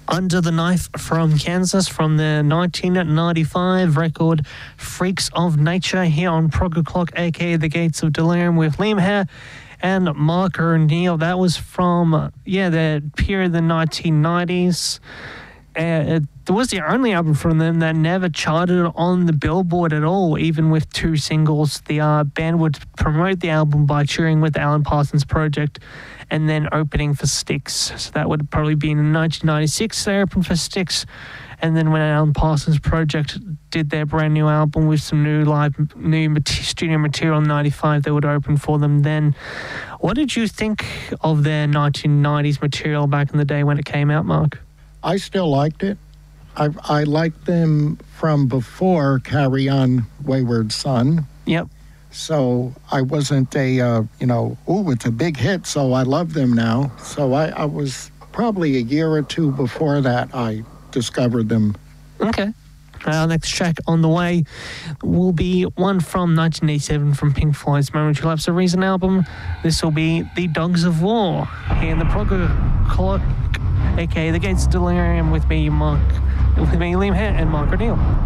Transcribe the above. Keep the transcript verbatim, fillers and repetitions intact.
Under the Knife from Kansas from the nineteen ninety-five record Freaks of Nature here on Prog O'Clock, aka The Gates of Delirium, with Liam Hare and Mark O'Neill. That was from, yeah, the period of the nineteen nineties. Uh, it was the only album from them that never charted on the Billboard at all, even with two singles. The uh, band would promote the album by touring with the Alan Parsons Project and then opening for Styx. So that would probably be in nineteen ninety-six. They opened for Styx. And then when Alan Parsons Project did their brand new album with some new live, new mat- studio material in ninety-five, they would open for them then. What did you think of their nineteen nineties material back in the day when it came out, Mark? I still liked it. I, I liked them from before Carry On Wayward Son. Yep. So I wasn't a, uh, you know, oh, it's a big hit, so I love them now. So I, I was probably a year or two before that I discovered them. Okay. Our next track on the way will be one from nineteen eighty-seven from Pink Floyd's Momentary Lapse of Reason album. This will be The Dogs of War here in the Prog O'Clock, aka The Gates of Delirium, with me, Mark, with me, Liam Hare, and Mark O'Neill.